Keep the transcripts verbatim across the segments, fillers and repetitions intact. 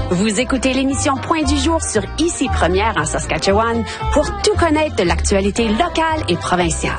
Vous écoutez l'émission Point du jour sur Ici Première en Saskatchewan pour tout connaître de l'actualité locale et provinciale.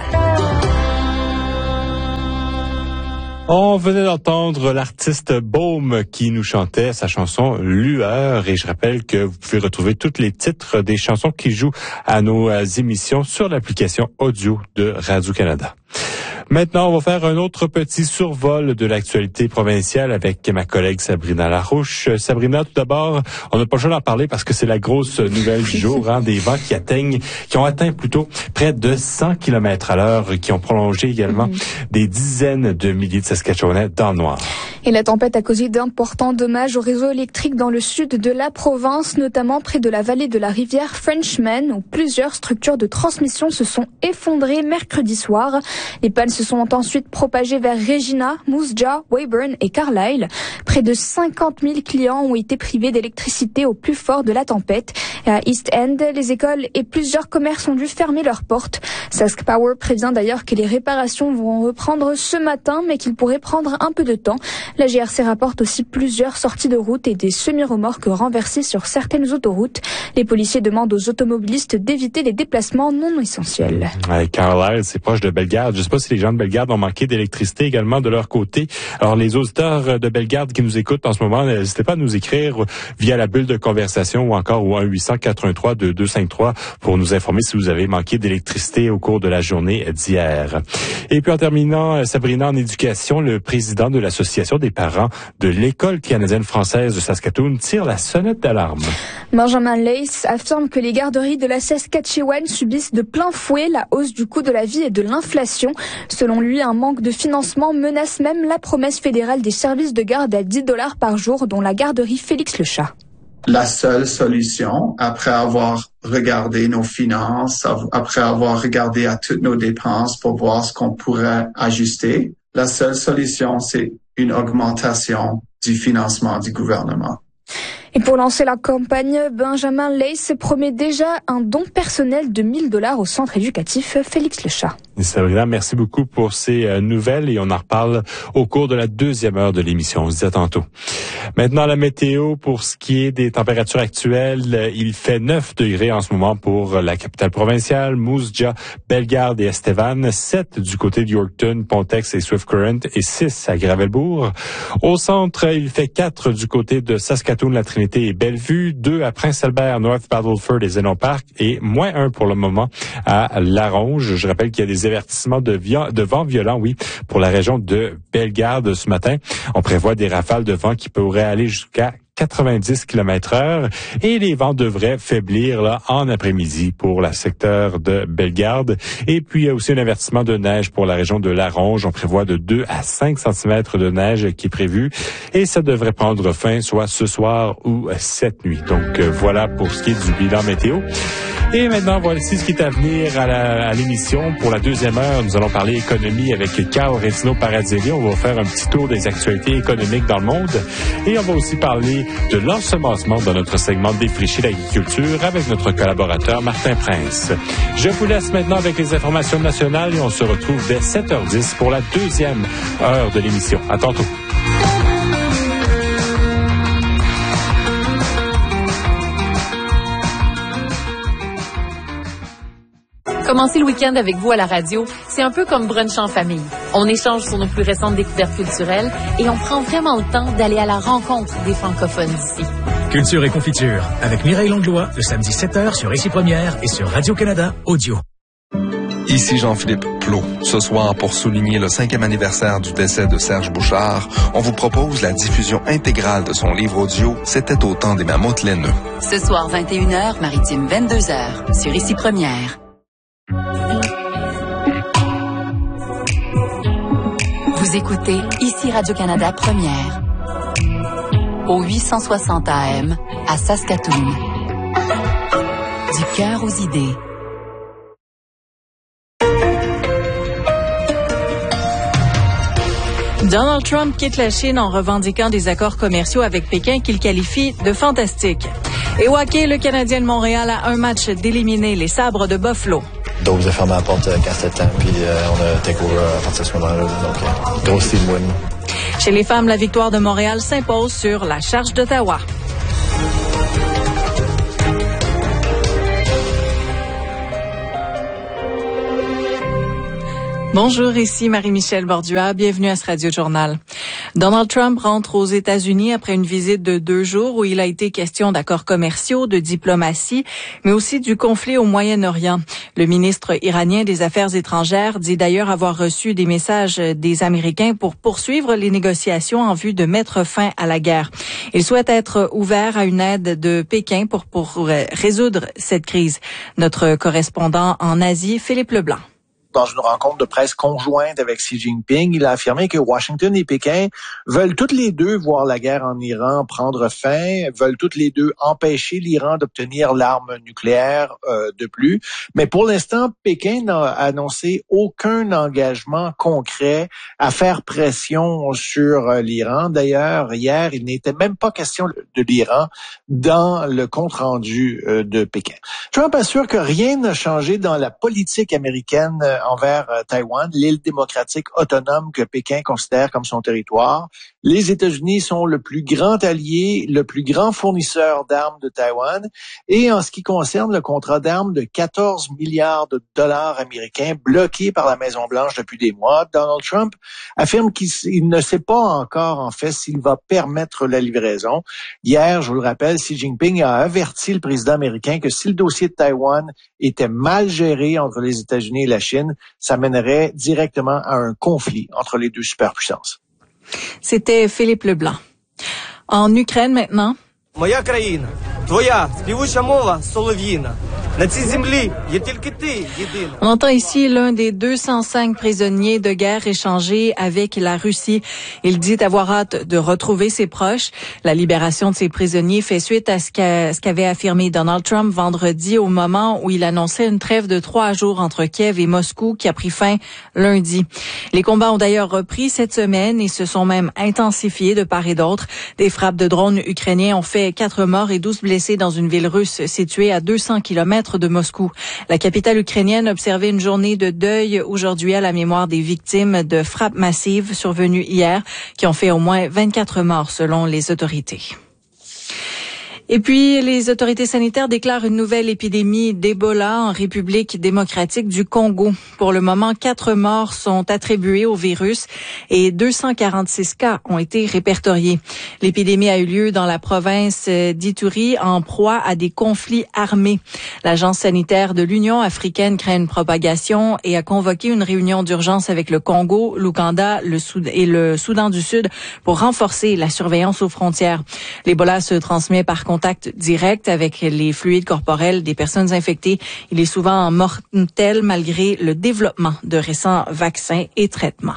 On venait d'entendre l'artiste Baume qui nous chantait sa chanson Lueur et je rappelle que vous pouvez retrouver tous les titres des chansons qui jouent à nos émissions sur l'application audio de Radio-Canada. Maintenant, on va faire un autre petit survol de l'actualité provinciale avec ma collègue Sabrina Larouche. Sabrina, tout d'abord, on n'a pas le choix d'en parler parce que c'est la grosse nouvelle du jour, hein, des vents qui atteignent, qui ont atteint plutôt près de cent kilomètres à l'heure, qui ont prolongé également mmh. des dizaines de milliers de Saskatchewanais dans le noir. Et la tempête a causé d'importants dommages au réseau électrique dans le sud de la province, notamment près de la vallée de la rivière Frenchman, où plusieurs structures de transmission se sont effondrées mercredi soir. Les pannes se sont ensuite propagées vers Regina, Moose Jaw, Weyburn et Carlisle. Près de cinquante mille clients ont été privés d'électricité au plus fort de la tempête. Et à East End, les écoles et plusieurs commerces ont dû fermer leurs portes. Sask Power prévient d'ailleurs que les réparations vont reprendre ce matin, mais qu'il pourrait prendre un peu de temps. La G R C rapporte aussi plusieurs sorties de route et des semi-remorques renversées sur certaines autoroutes. Les policiers demandent aux automobilistes d'éviter les déplacements non essentiels. Ouais, Carlisle, c'est proche de Bellegarde. Je ne sais pas si les gens de Bellegarde ont manqué d'électricité également de leur côté. Alors, les auditeurs de Bellegarde qui nous écoutent en ce moment, n'hésitez pas à nous écrire via la bulle de conversation ou encore au un huit cents quatre un trois deux deux cinq trois pour nous informer si vous avez manqué d'électricité au cours de la journée d'hier. Et puis, en terminant, Sabrina, en éducation, le président de l'Association des parents de l'École canadienne-française de Saskatoon tire la sonnette d'alarme. Benjamin Lace affirme que les garderies de la Saskatchewan subissent de plein fouet la hausse du coût de la vie et de l'inflation. Selon lui, un manque de financement menace même la promesse fédérale des services de garde à dix dollars par jour, dont la garderie Félix Le Chat. La seule solution, après avoir regardé nos finances, après avoir regardé à toutes nos dépenses pour voir ce qu'on pourrait ajuster, la seule solution, c'est une augmentation du financement du gouvernement. Et pour lancer la campagne, Benjamin Lace promet déjà un don personnel de mille dollars au centre éducatif Félix Le Chat. Sabrina, merci beaucoup pour ces euh, nouvelles et on en reparle au cours de la deuxième heure de l'émission. On se dit à tantôt. Maintenant, la météo pour ce qui est des températures actuelles. Il fait neuf degrés en ce moment pour la capitale provinciale, Moose Jaw, Bellegarde et Estevan, sept du côté de Yorkton, Pontex et Swift Current et six à Gravelbourg. Au centre, il fait quatre du côté de Saskatoon, La Trinité et Bellevue, deux à Prince-Albert, North Battleford et Zénon Park et moins un pour le moment à Laronge. Je rappelle qu'il y a des avertissements de, via- de vent violent, oui, pour la région de Bellegarde ce matin. On prévoit des rafales de vent qui pourraient aller jusqu'à quatre-vingt-dix kilomètres heure et les vents devraient faiblir là en après-midi pour le secteur de Bellegarde. Et puis, il y a aussi un avertissement de neige pour la région de Laronge. On prévoit de deux à cinq centimètres de neige qui est prévu et ça devrait prendre fin soit ce soir ou cette nuit. Donc, euh, voilà pour ce qui est du bilan météo. Et maintenant, voici ce qui est à venir à, la, à l'émission. Pour la deuxième heure, nous allons parler économie avec Carl Retino-Paradzelli. On va faire un petit tour des actualités économiques dans le monde. Et on va aussi parler de l'ensemencement dans notre segment Défricher l'agriculture avec notre collaborateur Martin Prince. Je vous laisse maintenant avec les informations nationales et on se retrouve dès sept heures dix pour la deuxième heure de l'émission. À tantôt. Commencer le week-end avec vous à la radio, c'est un peu comme brunch en famille. On échange sur nos plus récentes découvertes culturelles et on prend vraiment le temps d'aller à la rencontre des francophones d'ici. Culture et confiture, avec Mireille Langlois, le samedi sept heures sur Ici Première et sur Radio-Canada Audio. Ici Jean-Philippe Plot. Ce soir, pour souligner le cinquième anniversaire du décès de Serge Bouchard, on vous propose la diffusion intégrale de son livre audio « C'était au temps des mammouths laineux ». Ce soir, vingt et une heures, Maritime vingt-deux heures, sur Ici Première. Vous écoutez Ici Radio-Canada Première, au huit cent soixante A M à Saskatoon. Du cœur aux idées. Donald Trump quitte la Chine en revendiquant des accords commerciaux avec Pékin qu'il qualifie de fantastiques. Et au hockey, le Canadien de Montréal a un match d'éliminer les Sabres de Buffalo. Dobbs a fermé la porte quand c'était temps, puis euh, on a take over à partir de ce moment-là. Donc, euh, grosse team win. Chez les femmes, la victoire de Montréal s'impose sur la Charge d'Ottawa. Bonjour, ici Marie-Michel Bordua. Bienvenue à ce Radio-Journal. Donald Trump rentre aux États-Unis après une visite de deux jours où il a été question d'accords commerciaux, de diplomatie, mais aussi du conflit au Moyen-Orient. Le ministre iranien des Affaires étrangères dit d'ailleurs avoir reçu des messages des Américains pour poursuivre les négociations en vue de mettre fin à la guerre. Il souhaite être ouvert à une aide de Pékin pour, pour résoudre cette crise. Notre correspondant en Asie, Philippe Leblanc. Dans une rencontre de presse conjointe avec Xi Jinping, il a affirmé que Washington et Pékin veulent toutes les deux voir la guerre en Iran prendre fin, veulent toutes les deux empêcher l'Iran d'obtenir l'arme nucléaire euh, de plus. Mais pour l'instant, Pékin n'a annoncé aucun engagement concret à faire pression sur euh, l'Iran. D'ailleurs, hier, il n'était même pas question de l'Iran dans le compte-rendu euh, de Pékin. Trump assure que rien n'a changé dans la politique américaine euh, envers euh, Taïwan, l'île démocratique autonome que Pékin considère comme son territoire. Les États-Unis sont le plus grand allié, le plus grand fournisseur d'armes de Taïwan. Et en ce qui concerne le contrat d'armes de quatorze milliards de dollars américains bloqué par la Maison-Blanche depuis des mois, Donald Trump affirme qu'il il ne sait pas encore, en fait, s'il va permettre la livraison. Hier, je vous le rappelle, Xi Jinping a averti le président américain que si le dossier de Taïwan était mal géré entre les États-Unis et la Chine, ça mènerait directement à un conflit entre les deux superpuissances. C'était Philippe Leblanc. En Ukraine maintenant. Моя країна, твоя співуча мова солов'їна. На цій землі є тільки ти єдина. On entend ici l'un des deux cent cinq prisonniers de guerre échangés avec la Russie. Il dit avoir hâte de retrouver ses proches. La libération de ces prisonniers fait suite à ce qu'a, ce qu'avait affirmé Donald Trump vendredi au moment où il annonçait une trêve de trois jours entre Kiev et Moscou qui a pris fin lundi. Les combats ont d'ailleurs repris cette semaine et se sont même intensifiés de part et d'autre. Des frappes de drones ukrainiens ont fait quatre morts et douze blessés dans une ville russe située à deux cents kilomètres de Moscou. La capitale ukrainienne observait une journée de deuil aujourd'hui à la mémoire des victimes de frappes massives survenues hier qui ont fait au moins vingt-quatre morts selon les autorités. Et puis, les autorités sanitaires déclarent une nouvelle épidémie d'Ebola en République démocratique du Congo. Pour le moment, quatre morts sont attribués au virus et deux cent quarante-six cas ont été répertoriés. L'épidémie a eu lieu dans la province d'Ituri en proie à des conflits armés. L'Agence sanitaire de l'Union africaine craint une propagation et a convoqué une réunion d'urgence avec le Congo, l'Ouganda le Soud- et le Soudan du Sud pour renforcer la surveillance aux frontières. L'Ebola se transmet par contact direct avec les fluides corporels des personnes infectées. Il est souvent mortel malgré le développement de récents vaccins et traitements.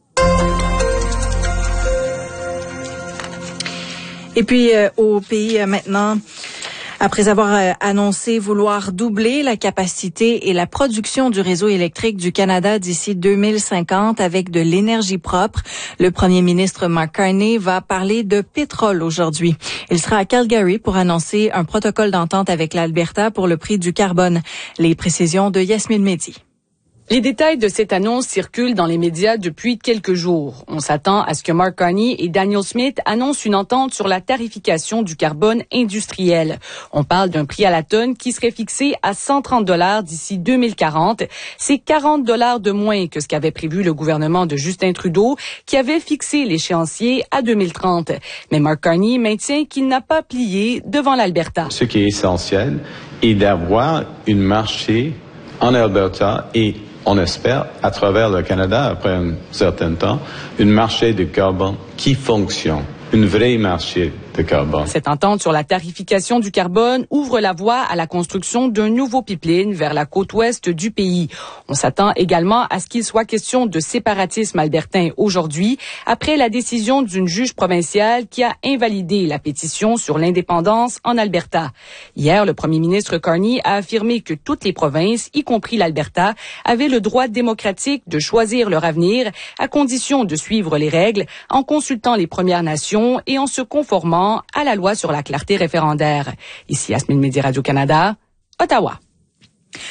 Et puis euh, au pays euh, maintenant, après avoir euh, annoncé vouloir doubler la capacité et la production du réseau électrique du Canada d'ici deux mille cinquante avec de l'énergie propre, le premier ministre Mark Carney va parler de pétrole aujourd'hui. Il sera à Calgary pour annoncer un protocole d'entente avec l'Alberta pour le prix du carbone. Les précisions de Yasmine Mehdi. Les détails de cette annonce circulent dans les médias depuis quelques jours. On s'attend à ce que Mark Carney et Daniel Smith annoncent une entente sur la tarification du carbone industriel. On parle d'un prix à la tonne qui serait fixé à cent trente dollars d'ici deux mille quarante. C'est quarante dollars de moins que ce qu'avait prévu le gouvernement de Justin Trudeau, qui avait fixé l'échéancier à deux mille trente. Mais Mark Carney maintient qu'il n'a pas plié devant l'Alberta. Ce qui est essentiel est d'avoir un marché en Alberta et on espère, à travers le Canada, après un certain temps, un marché de carbone qui fonctionne, un vrai marché de carbone. Cette entente sur la tarification du carbone ouvre la voie à la construction d'un nouveau pipeline vers la côte ouest du pays. On s'attend également à ce qu'il soit question de séparatisme albertain aujourd'hui, après la décision d'une juge provinciale qui a invalidé la pétition sur l'indépendance en Alberta. Hier, le premier ministre Carney a affirmé que toutes les provinces, y compris l'Alberta, avaient le droit démocratique de choisir leur avenir à condition de suivre les règles en consultant les Premières Nations et en se conformant à la loi sur la clarté référendaire. Ici, Yasmine Mehdi, Radio-Canada, Ottawa.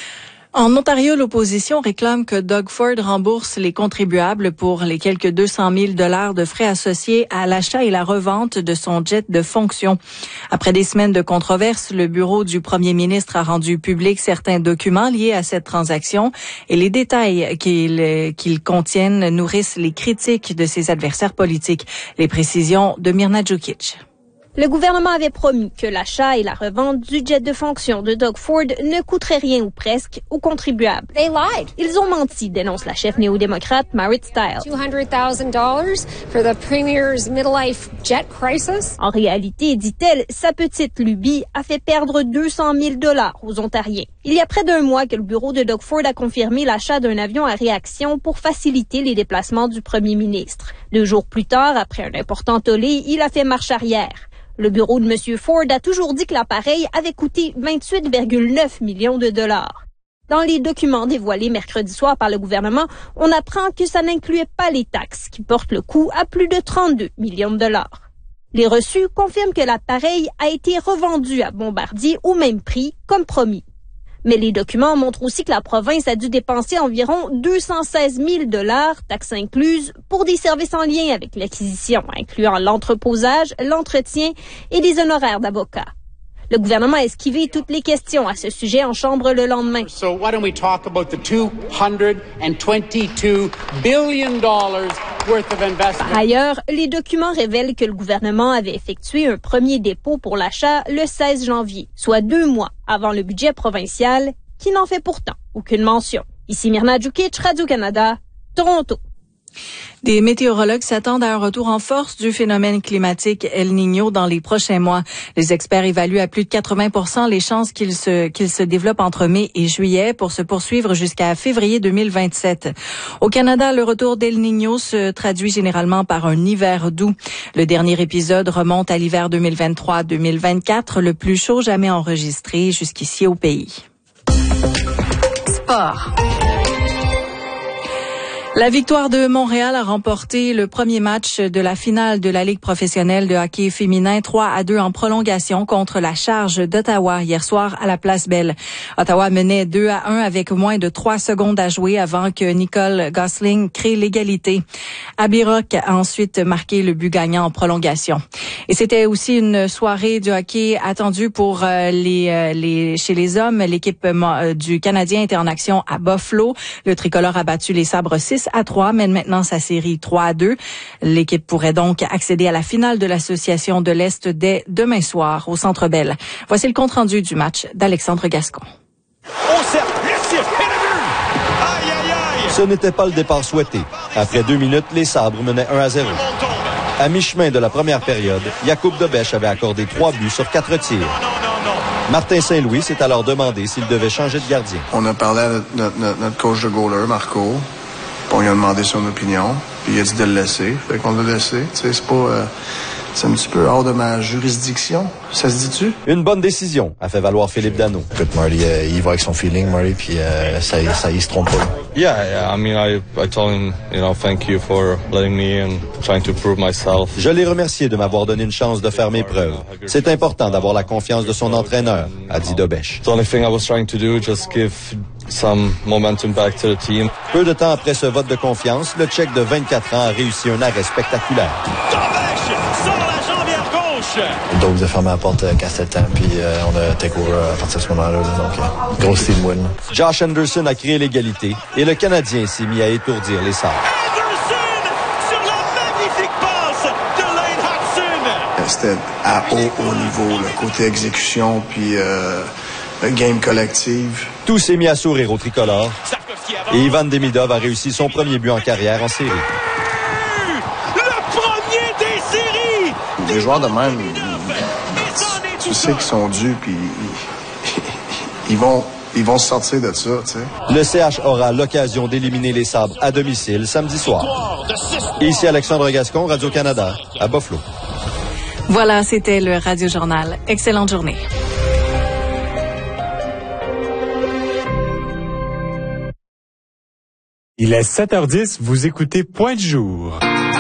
En Ontario, l'opposition réclame que Doug Ford rembourse les contribuables pour les quelques deux cent mille dollars de frais associés à l'achat et la revente de son jet de fonction. Après des semaines de controverses, le bureau du premier ministre a rendu public certains documents liés à cette transaction et les détails qu'ils qu'ils contiennent nourrissent les critiques de ses adversaires politiques. Les précisions de Mirna Djukic. Le gouvernement avait promis que l'achat et la revente du jet de fonction de Doug Ford ne coûterait rien ou presque aux contribuables. They lied. Ils ont menti, dénonce la chef néo-démocrate Marit Stiles. two hundred thousand dollars for the premier's midlife jet crisis. En réalité, dit-elle, sa petite lubie a fait perdre deux cent mille dollars aux Ontariens. Il y a près d'un mois que le bureau de Doug Ford a confirmé l'achat d'un avion à réaction pour faciliter les déplacements du premier ministre. Deux jours plus tard, après un important tollé, il a fait marche arrière. Le bureau de M. Ford a toujours dit que l'appareil avait coûté vingt-huit virgule neuf millions de dollars. Dans les documents dévoilés mercredi soir par le gouvernement, on apprend que ça n'incluait pas les taxes, qui portent le coût à plus de trente-deux millions de dollars. Les reçus confirment que l'appareil a été revendu à Bombardier au même prix, comme promis. Mais les documents montrent aussi que la province a dû dépenser environ deux cent seize mille dollars, taxes incluses, pour des services en lien avec l'acquisition, incluant l'entreposage, l'entretien et des honoraires d'avocats. Le gouvernement a esquivé toutes les questions à ce sujet en chambre le lendemain. So why don't we talk about the two hundred twenty-two billion dollars worth of investment? Par ailleurs, les documents révèlent que le gouvernement avait effectué un premier dépôt pour l'achat le seize janvier, soit deux mois avant le budget provincial, qui n'en fait pourtant aucune mention. Ici Mirna Djukic, Radio-Canada, Toronto. Des météorologues s'attendent à un retour en force du phénomène climatique El Niño dans les prochains mois. Les experts évaluent à plus de quatre-vingts pour cent les chances qu'il se, qu'il se développe entre mai et juillet pour se poursuivre jusqu'à février deux mille vingt-sept. Au Canada, le retour d'El Niño se traduit généralement par un hiver doux. Le dernier épisode remonte à l'hiver deux mille vingt-trois deux mille vingt-quatre, le plus chaud jamais enregistré jusqu'ici au pays. Sport. La victoire de Montréal a remporté le premier match de la finale de la Ligue professionnelle de hockey féminin trois à deux en prolongation contre la Charge d'Ottawa hier soir à la Place Belle. Ottawa menait deux à un avec moins de trois secondes à jouer avant que Nicole Gosling crée l'égalité. Abby Rock a ensuite marqué le but gagnant en prolongation. Et c'était aussi une soirée de hockey attendue pour les, les chez les hommes. L'équipe du Canadien était en action à Buffalo. Le tricolore a battu les Sabres six à trois, mène maintenant sa série trois à deux. L'équipe pourrait donc accéder à la finale de l'Association de l'Est dès demain soir au Centre Bell. Voici le compte-rendu du match d'Alexandre Gascon. Au cercle, le tir, et le but! Aïe, aïe, aïe! Ce n'était pas le départ souhaité. Après deux minutes, les Sabres menaient un à zéro. À mi-chemin de la première période, Jakub Dobeš avait accordé trois buts sur quatre tirs. Martin Saint-Louis s'est alors demandé s'il devait changer de gardien. On a parlé à notre, notre, notre coach de goaler, Marco. On lui a demandé son opinion, puis il a dit de le laisser. Fait qu'on l'a laissé. Tu sais, c'est pas... Euh, c'est un petit peu hors de ma juridiction. Ça se dit-tu? Une bonne décision, a fait valoir Philippe Danault. Écoute, Marty, euh, il va avec son feeling, Marty, puis euh, ça, ça, il se trompe pas. Yeah, yeah, I mean, I, I told him, you know, thank you for letting me and trying to prove myself. Je l'ai remercié de m'avoir donné une chance de faire mes preuves. C'est important d'avoir la confiance de son entraîneur, a dit Dobeš. The only thing I was trying to do, just give some momentum back to the team. Peu de temps après ce vote de confiance, le Tchèque de vingt-quatre ans a réussi un arrêt spectaculaire. Donc, vous avez fermé la porte euh, casse le temps, puis euh, on a take over à partir de ce moment-là. Là, donc, euh, grosse team win. Josh Anderson a créé l'égalité et le Canadien s'est mis à étourdir les Sabres. Anderson sur la magnifique passe de Lane Hudson. C'était à haut, haut niveau, le côté exécution, puis euh, le game collective. Tout s'est mis à sourire au tricolore et Ivan Demidov a réussi son premier but en carrière en série. Les joueurs de même, tu sais qu'ils sont dus, puis ils vont, ils vont se sortir de ça, tu sais. Le C H aura l'occasion d'éliminer les Sabres à domicile samedi soir. Ici Alexandre Gascon, Radio-Canada, à Buffalo. Voilà, c'était le Radio Journal. Excellente journée. Il est sept heures dix, vous écoutez Point de jour.